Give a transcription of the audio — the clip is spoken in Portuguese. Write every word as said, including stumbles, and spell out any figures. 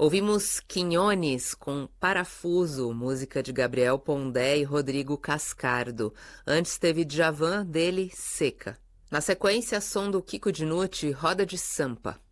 Ouvimos Quinhones com Parafuso, música de Gabriel Pondé e Rodrigo Cascardo. Antes teve Djavan, dele Seca. Na sequência, som do Kiko Dinucci, Roda de Sampa.